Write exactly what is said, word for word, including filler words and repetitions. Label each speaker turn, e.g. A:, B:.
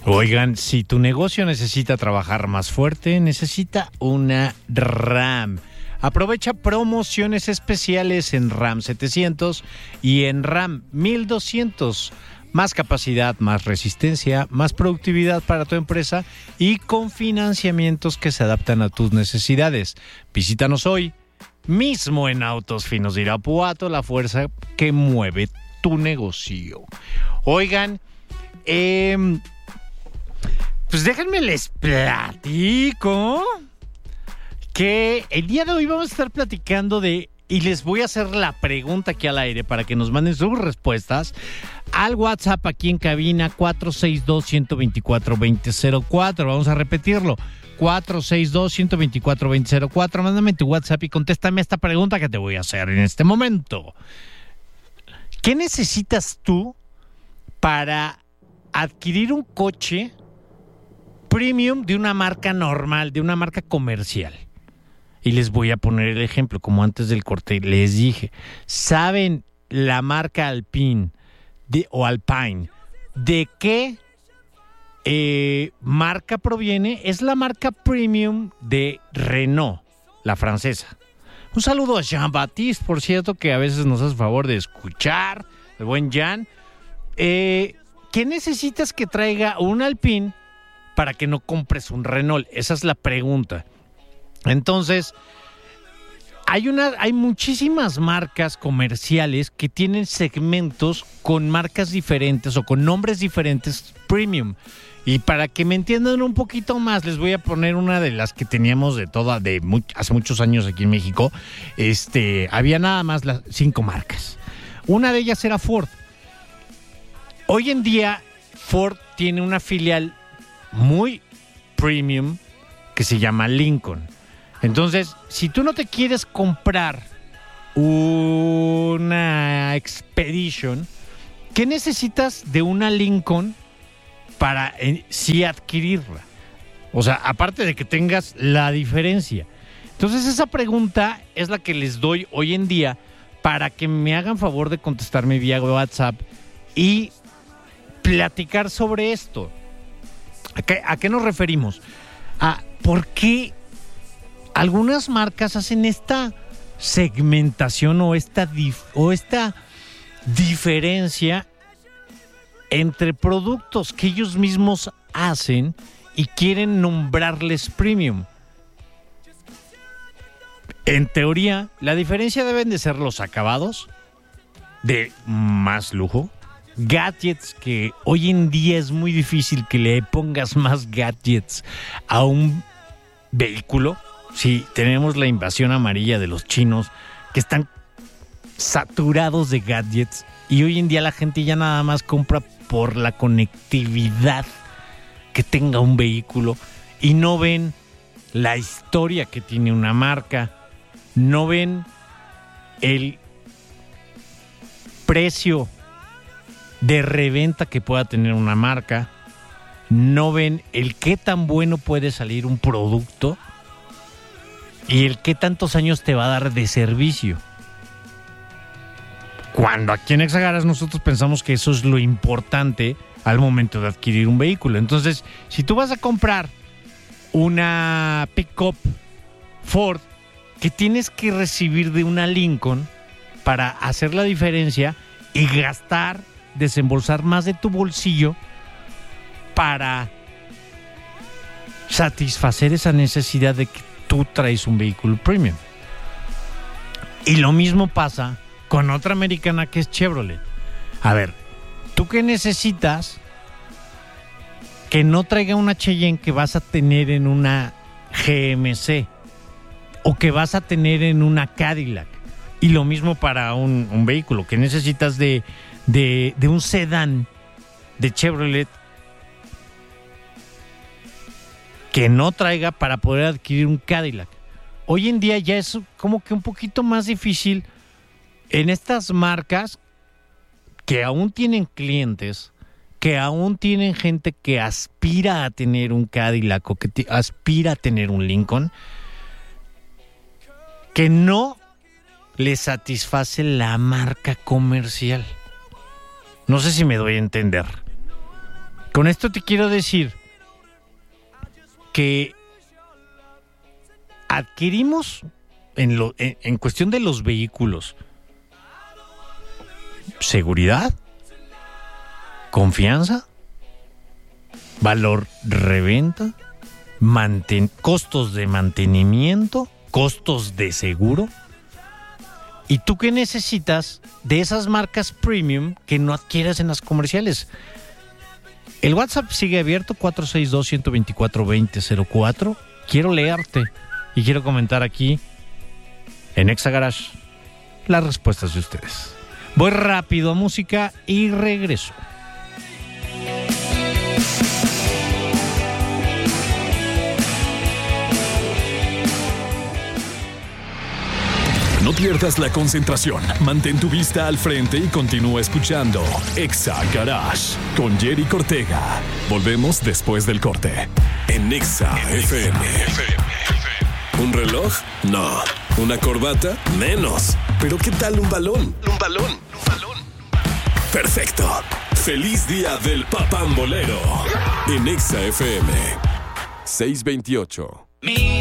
A: Oigan, si tu negocio necesita trabajar más fuerte, necesita una RAM. Aprovecha promociones especiales en RAM setecientos y en RAM mil doscientos. Más capacidad, más resistencia, más productividad para tu empresa y con financiamientos que se adaptan a tus necesidades. Visítanos hoy mismo en Autos Finos de Irapuato, la fuerza que mueve tu negocio. Oigan, eh, pues déjenme les platico que el día de hoy vamos a estar platicando de, y les voy a hacer la pregunta aquí al aire para que nos manden sus respuestas al WhatsApp aquí en cabina cuatro seis dos, uno dos cuatro, dos cero cero cuatro. Vamos a repetirlo. cuatro seis dos, uno dos cuatro, dos cero cero cuatro. Mándame tu WhatsApp y contéstame esta pregunta que te voy a hacer en este momento. ¿Qué necesitas tú para adquirir un coche premium de una marca normal, de una marca comercial? Y les voy a poner el ejemplo, como antes del corte les dije. ¿Saben la marca Alpine de, o Alpine de qué eh, marca proviene? Es la marca premium de Renault, la francesa. Un saludo a Jean-Baptiste, por cierto, que a veces nos hace favor de escuchar, el buen Jean. Eh, ¿Qué necesitas que traiga un Alpine para que no compres un Renault? Esa es la pregunta. Entonces, hay una, hay muchísimas marcas comerciales que tienen segmentos con marcas diferentes o con nombres diferentes premium. Y para que me entiendan un poquito más, les voy a poner una de las que teníamos de toda, de muy, hace muchos años aquí en México. Este, había nada más las cinco marcas. Una de ellas era Ford. Hoy en día, Ford tiene una filial muy premium que se llama Lincoln. Entonces, si tú no te quieres comprar una Expedition, ¿qué necesitas de una Lincoln para eh, sí adquirirla? O sea, aparte de que tengas la diferencia. Entonces, esa pregunta es la que les doy hoy en día para que me hagan favor de contestarme vía WhatsApp y platicar sobre esto. ¿A qué, a qué nos referimos? A por qué algunas marcas hacen esta segmentación o esta, dif- o esta diferencia entre productos que ellos mismos hacen y quieren nombrarles premium. En teoría, la diferencia deben de ser los acabados de más lujo, gadgets, que hoy en día es muy difícil que le pongas más gadgets a un vehículo. Sí, tenemos la invasión amarilla de los chinos que están saturados de gadgets y hoy en día la gente ya nada más compra por la conectividad que tenga un vehículo y no ven la historia que tiene una marca, no ven el precio de reventa que pueda tener una marca, no ven el qué tan bueno puede salir un producto y el qué tantos años te va a dar de servicio. Cuando aquí en Exagaras nosotros pensamos que eso es lo importante al momento de adquirir un vehículo. Entonces, si tú vas a comprar una pick-up Ford, que tienes que recibir de una Lincoln para hacer la diferencia y gastar, desembolsar más de tu bolsillo para satisfacer esa necesidad de que tú traes un vehículo premium. Y lo mismo pasa con otra americana que es Chevrolet. A ver, ¿tú qué necesitas que no traiga una Cheyenne que vas a tener en una G M C o que vas a tener en una Cadillac? Y lo mismo para un, un vehículo que necesitas de, de, de un sedán de Chevrolet que no traiga para poder adquirir un Cadillac. Hoy en día ya es como que un poquito más difícil en estas marcas que aún tienen clientes, que aún tienen gente que aspira a tener un Cadillac o que t- aspira a tener un Lincoln, que no les satisface la marca comercial. No sé si me doy a entender. Con esto te quiero decir que adquirimos en, lo, en, en cuestión de los vehículos seguridad, confianza, valor reventa, manten, costos de mantenimiento, costos de seguro. ¿Y tú qué necesitas de esas marcas premium que no adquieras en las comerciales? El WhatsApp sigue abierto, cuatro seis dos, uno dos cuatro, dos cero cero cuatro. Quiero leerte y quiero comentar aquí en Exa Garage las respuestas de ustedes. Voy rápido a música y regreso.
B: No pierdas la concentración, mantén tu vista al frente y continúa escuchando Exa Garage con Jerry Cortega. Volvemos después del corte en Exa F M. ¿Un reloj? No. ¿Una corbata? Menos. ¿Pero qué tal un balón? Un balón, un balón. Perfecto. Feliz día del papambolero en Exa F M seiscientos veintiocho.